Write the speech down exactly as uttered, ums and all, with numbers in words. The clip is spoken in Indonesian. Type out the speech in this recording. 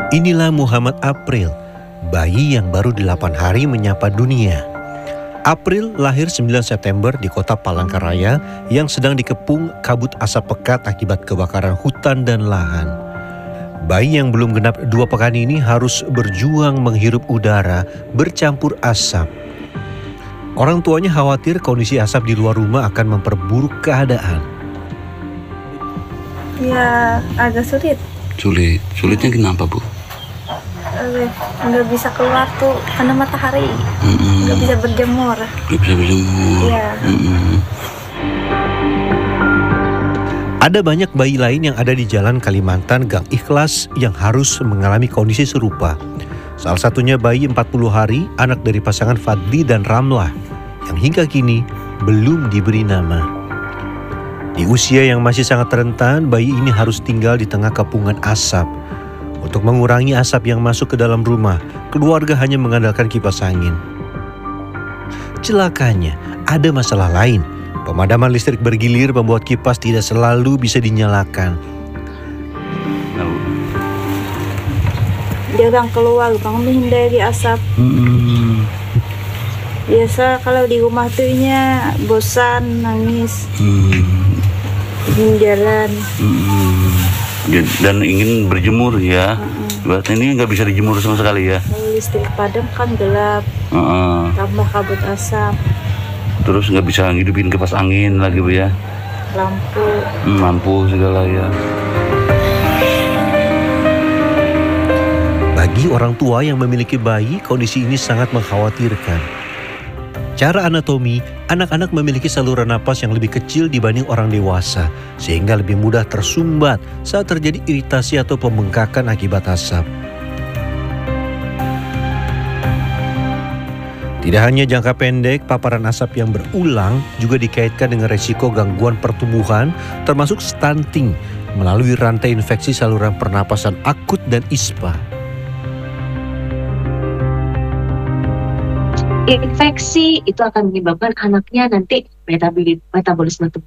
Inilah Muhammad April, bayi yang baru delapan hari menyapa dunia. April lahir sembilan September di kota Palangkaraya yang sedang dikepung kabut asap pekat akibat kebakaran hutan dan lahan. Bayi yang belum genap dua pekan ini harus berjuang menghirup udara bercampur asap. Orang tuanya khawatir kondisi asap di luar rumah akan memperburuk keadaan. Ya, agak sulit. Sulit, sulitnya kenapa, Bu? Eh, nggak bisa keluar tuh karena matahari, Mm-mm. nggak bisa berjemur. Nggak bisa berjemur. Iya. Mm-mm. Ada banyak bayi lain yang ada di Jalan Kalimantan Gang Ikhlas yang harus mengalami kondisi serupa. Salah satunya bayi empat puluh hari, anak dari pasangan Fadli dan Ramlah, yang hingga kini belum diberi nama. Di usia yang masih sangat rentan, bayi ini harus tinggal di tengah kepungan asap. Untuk mengurangi asap yang masuk ke dalam rumah, keluarga hanya mengandalkan kipas angin. Celakanya, ada masalah lain. Pemadaman listrik bergilir membuat kipas tidak selalu bisa dinyalakan. Jarang keluar, bang, menghindari asap. Mm-mm. Biasa kalau di rumah tuhnya bosan, nangis, Mm. ingin jalan. Mm-mm. Dan ingin berjemur ya. Mm-mm. Berarti ini nggak bisa dijemur sama sekali ya. Kalau listrik padam kan gelap, Uh-uh. tambah kabut asap, Terus nggak bisa ngidupin kipas angin lagi, Bu ya. lampu. Hmm, lampu segala ya. Bagi orang tua yang memiliki bayi, kondisi ini sangat mengkhawatirkan. Cara anatomi, anak-anak memiliki saluran napas yang lebih kecil dibanding orang dewasa, sehingga lebih mudah tersumbat saat terjadi iritasi atau pembengkakan akibat asap. Tidak hanya jangka pendek, paparan asap yang berulang juga dikaitkan dengan resiko gangguan pertumbuhan, termasuk stunting, melalui rantai infeksi saluran pernapasan akut dan ispa. Infeksi itu akan menyebabkan anaknya nanti metabolisme